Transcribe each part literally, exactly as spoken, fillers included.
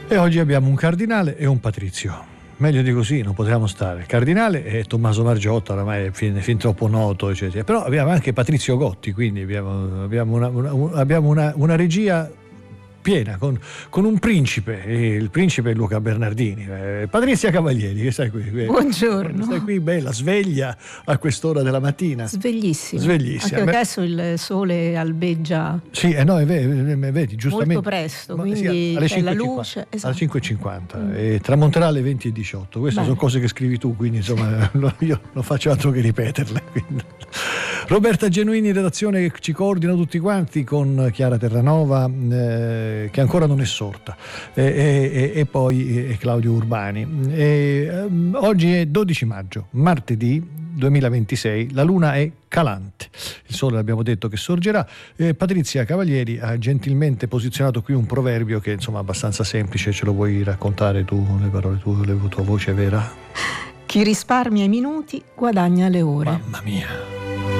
E oggi abbiamo un cardinale e un patrizio. Meglio di così non potevamo stare. Il cardinale è Tommaso Margiotta, oramai è fin, fin troppo noto, eccetera. Però abbiamo anche Patrizio Gotti, quindi abbiamo, abbiamo, una, una, abbiamo una, una regia piena, con, con un principe, il principe è Luca Bernardini. eh, Patrizia Cavalieri, che stai qui? Buongiorno. Stai qui bella, sveglia a quest'ora della mattina. Sveglissima. Sveglissima. Anche perché adesso il sole albeggia. Sì, eh no, vedi, vedi, giustamente. Molto presto, Ma, quindi sì, alle c'è la cinque e cinquanta, luce. Esatto. Alle cinque e cinquanta mm. e tramonterà alle venti e diciotto. Queste Bene. sono cose che scrivi tu, quindi insomma io non faccio altro che ripeterle. Quindi. Roberta Genuini in redazione, che ci coordina tutti quanti, con Chiara Terranova eh, che ancora non è sorta, e, e, e poi e Claudio Urbani. E, um, oggi è dodici maggio, martedì duemilaventisei, la luna è calante, il sole l'abbiamo detto che sorgerà. eh, Patrizia Cavalieri ha gentilmente posizionato qui un proverbio che insomma è abbastanza semplice. Ce lo vuoi raccontare tu, le parole tue, la tua voce vera? Chi risparmia i minuti guadagna le ore. Mamma mia,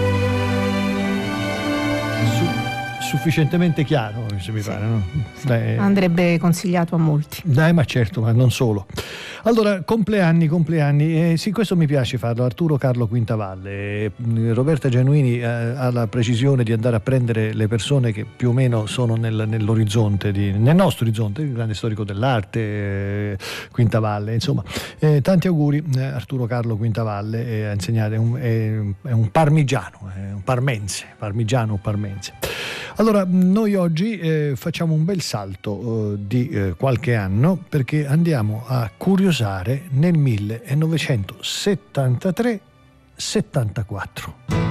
sufficientemente chiaro, se mi sì, pare, no? Sì. Dai, andrebbe consigliato a molti. Dai, ma certo, ma non solo. Allora, compleanni, compleanni, eh, sì, questo mi piace farlo. Arturo Carlo Quintavalle, eh, Roberta Genuini eh, ha la precisione di andare a prendere le persone che più o meno sono nel, nell'orizzonte, di, nel nostro orizzonte, il grande storico dell'arte, eh, Quintavalle, insomma. Eh, tanti auguri, eh, Arturo Carlo Quintavalle, eh, ha insegnato, è un, è, è un parmigiano, è un parmense, parmigiano o parmense. Allora, noi oggi eh, facciamo un bel salto eh, di eh, qualche anno, perché andiamo a curiosare nel millenovecentosettantatré settantaquattro.